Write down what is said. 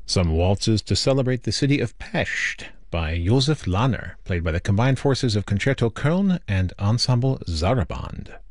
Some waltzes to celebrate the city of Pest by Josef Lahner, played by the combined forces of Concerto Köln and Ensemble Sarabande.